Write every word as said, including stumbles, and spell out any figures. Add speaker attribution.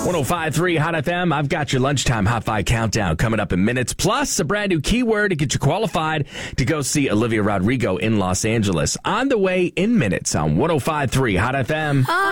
Speaker 1: one oh five point three Hot F M. I've got your lunchtime Hot Five countdown coming up in minutes. Plus, a brand new keyword to get you qualified to go see Olivia Rodrigo in Los Angeles. On the way in minutes on one oh five point three Hot F M.